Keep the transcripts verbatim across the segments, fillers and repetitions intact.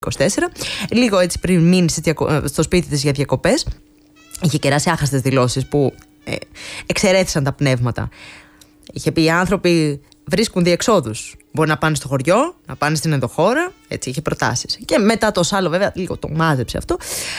είκοσι τέσσερα. Λίγο έτσι πριν μείνει στο σπίτι της για διακοπές, είχε κεράσει άχαστες δηλώσεις που ε, εξαιρέθησαν τα πνεύματα. Είχε πει: οι άνθρωποι βρίσκουν διεξόδους. Μπορεί να πάνε στο χωριό, να πάνε στην ενδοχώρα. Έτσι, είχε προτάσεις. Και μετά το άλλο, βέβαια, λίγο το μάζεψε αυτό.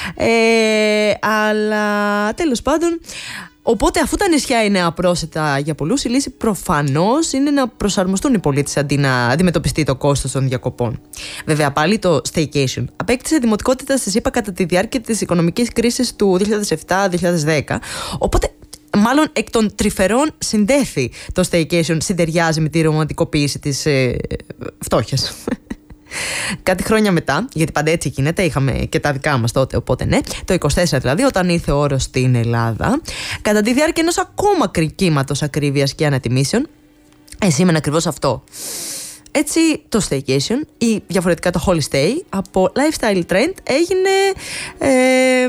Ε, αλλά τέλος πάντων. Οπότε, αφού τα νησιά είναι απρόσιτα για πολλούς, η λύση προφανώς είναι να προσαρμοστούν οι πολίτες αντί να αντιμετωπιστεί το κόστος των διακοπών. Βέβαια, πάλι το staycation απέκτησε δημοτικότητα στη ΣΥΠΑ κατά τη διάρκεια της οικονομικής κρίσης του δύο χιλιάδες επτά δύο χιλιάδες δέκα. Οπότε, μάλλον εκ των τρυφερών συνδέθη το staycation, συντεριάζει με τη ρομαντικοποίηση της ε, φτώχειας. Κάτι χρόνια μετά, γιατί πάντα έτσι γίνεται, είχαμε και τα δικά μας τότε, οπότε ναι, το είκοσι τέσσερα δηλαδή, όταν ήρθε ο όρος στην Ελλάδα, κατά τη διάρκεια ενός ακόμα κύματος ακρίβειας και ανατιμήσεων, ε, σήμαινε ακριβώς αυτό. Έτσι το staycation ή διαφορετικά το holiday από lifestyle trend έγινε... Ε,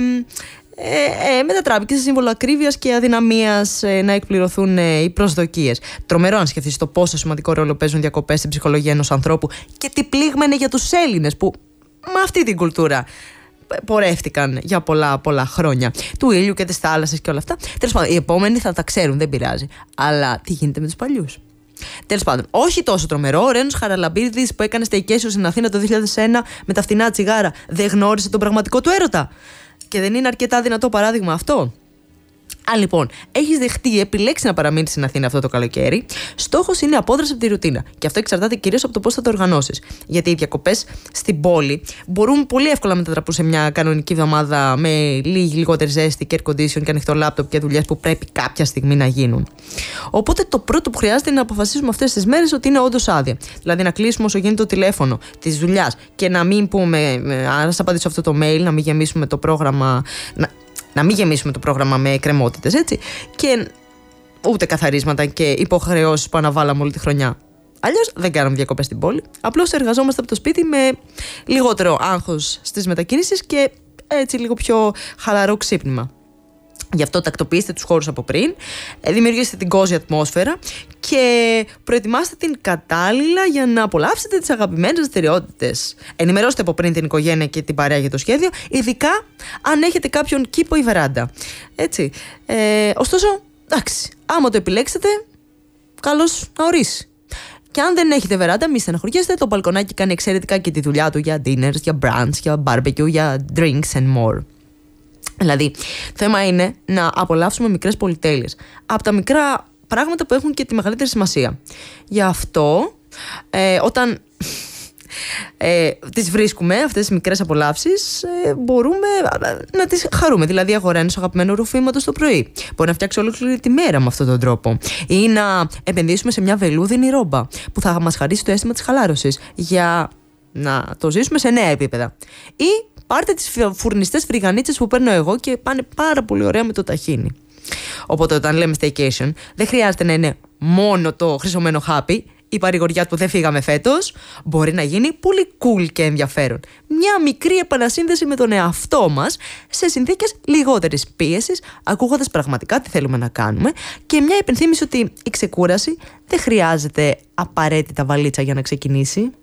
Ε, ε, μετατράπηκε σε σύμβολο ακρίβειας και αδυναμίας ε, να εκπληρωθούν ε, οι προσδοκίες. Τρομερό αν σκεφτείς το πόσο σημαντικό ρόλο παίζουν διακοπές στην ψυχολογία ενός ανθρώπου και τι πλήγμα είναι για τους Έλληνες που με αυτή την κουλτούρα πορεύτηκαν για πολλά πολλά χρόνια. Του ήλιου και της θάλασσας και όλα αυτά. Τέλος πάντων, οι επόμενοι θα τα ξέρουν, δεν πειράζει. Αλλά τι γίνεται με τους παλιούς? Τέλος πάντων, όχι τόσο τρομερό. Ο Ρένος Χαραλαμπίδης που έκανε staycation στην Αθήνα το δύο χιλιάδες ένα με τα φτηνά τσιγάρα δεν γνώρισε τον πραγματικό του έρωτα. Και δεν είναι αρκετά δυνατό παράδειγμα αυτό? Αν λοιπόν έχεις δεχτεί ή επιλέξει να παραμείνεις στην Αθήνα αυτό το καλοκαίρι, στόχος είναι η απόδραση από τη ρουτίνα. Και αυτό εξαρτάται κυρίως από το πώς θα το οργανώσεις. Γιατί οι διακοπές στην πόλη μπορούν πολύ εύκολα να μετατραπούν σε μια κανονική εβδομάδα με λίγη λιγότερη ζέστη και air condition και ανοιχτό λάπτοπ και δουλειές που πρέπει κάποια στιγμή να γίνουν. Οπότε το πρώτο που χρειάζεται είναι να αποφασίσουμε αυτές τις μέρες ότι είναι όντως άδεια. Δηλαδή να κλείσουμε όσο γίνεται το τηλέφωνο της δουλειάς και να μην πούμε, αν σας απαντήσω αυτό το mail, να μην γεμίσουμε το πρόγραμμα. Να... Να μην γεμίσουμε το πρόγραμμα με κρεμότητες, έτσι. Και ούτε καθαρίσματα και υποχρεώσεις που αναβάλαμε όλη τη χρονιά. Αλλιώς δεν κάναμε διακοπές στην πόλη. Απλώς εργαζόμαστε από το σπίτι με λιγότερο άγχος στις μετακινήσεις και έτσι λίγο πιο χαλαρό ξύπνημα. Γι' αυτό τακτοποιήστε τους χώρους από πριν, δημιουργήστε την κόζη ατμόσφαιρα και προετοιμάστε την κατάλληλα για να απολαύσετε τις αγαπημένες δραστηριότητες. Ενημερώστε από πριν την οικογένεια και την παρέα για το σχέδιο, ειδικά αν έχετε κάποιον κήπο ή βεράντα. Έτσι. Ε, ωστόσο, εντάξει, άμα το επιλέξετε, καλώς να ορίσει. Και αν δεν έχετε βεράντα, μη στεναχωριέστε, το μπαλκονάκι κάνει εξαιρετικά και τη δουλειά του για dinners, για brunch, για barbecue, για drinks and more. Δηλαδή, θέμα είναι να απολαύσουμε μικρές πολυτέλειες. Από τα μικρά πράγματα που έχουν και τη μεγαλύτερη σημασία. Γι' αυτό, ε, όταν ε, τις βρίσκουμε, αυτές τις μικρές απολαύσεις, ε, μπορούμε να τις χαρούμε. Δηλαδή, αγοράζω αγαπημένο ρουφήματος το πρωί. Μπορεί να φτιάξει ολόκληρη τη μέρα με αυτόν τον τρόπο. Ή να επενδύσουμε σε μια βελούδινη ρόμπα που θα μας χαρίσει το αίσθημα της χαλάρωσης για να το ζήσουμε σε νέα επίπεδα. Ή πάρτε τις φουρνιστές φρυγανίτσες που παίρνω εγώ και πάνε πάρα πολύ ωραία με το ταχίνι. Οπότε όταν λέμε staycation, δεν χρειάζεται να είναι μόνο το χρυσωμένο χάπι. Η παρηγοριά που δεν φύγαμε φέτος μπορεί να γίνει πολύ cool και ενδιαφέρον. Μια μικρή επανασύνδεση με τον εαυτό μας σε συνθήκες λιγότερης πίεσης, ακούγοντας πραγματικά τι θέλουμε να κάνουμε και μια υπενθύμηση ότι η ξεκούραση δεν χρειάζεται απαραίτητα βαλίτσα για να ξεκινήσει.